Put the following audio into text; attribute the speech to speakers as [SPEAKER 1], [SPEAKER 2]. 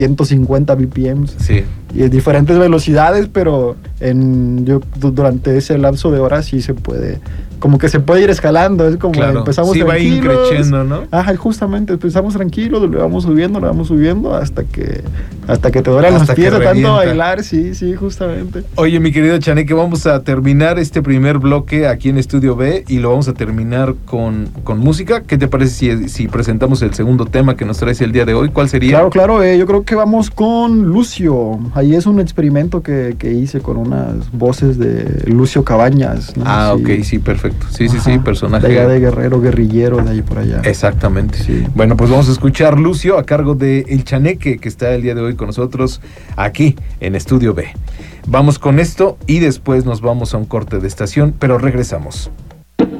[SPEAKER 1] 150 BPMs.
[SPEAKER 2] Sí.
[SPEAKER 1] Y en diferentes velocidades, pero durante ese lapso de horas sí se puede, como que se puede ir escalando, es como
[SPEAKER 2] Claro.
[SPEAKER 1] empezamos
[SPEAKER 2] sí,
[SPEAKER 1] tranquilos.
[SPEAKER 2] va increciendo, ¿no?
[SPEAKER 1] Ajá, justamente, empezamos tranquilos, le vamos subiendo hasta que te duelen los
[SPEAKER 2] Hasta que
[SPEAKER 1] pies de tanto
[SPEAKER 2] revienta.
[SPEAKER 1] bailar, sí, justamente.
[SPEAKER 2] Oye, mi querido Chaneque, vamos a terminar este primer bloque aquí en Estudio B y lo vamos a terminar con música. ¿Qué te parece si presentamos el segundo tema que nos traes el día de hoy? ¿Cuál sería?
[SPEAKER 1] Claro, yo creo que vamos con Lucio. Ahí es un experimento que hice con unas voces de Lucio Cabañas, ¿no?
[SPEAKER 2] Ah,
[SPEAKER 1] Sí.
[SPEAKER 2] ok, sí, perfecto. Sí, personaje.
[SPEAKER 1] De allá de guerrero, guerrillero, de ahí por allá.
[SPEAKER 2] Exactamente.
[SPEAKER 1] Sí.
[SPEAKER 2] Bueno, pues vamos a escuchar Lucio a cargo de El Chaneque, que está el día de hoy con nosotros aquí en Estudio B. Vamos con esto y después nos vamos a un corte de estación, pero regresamos.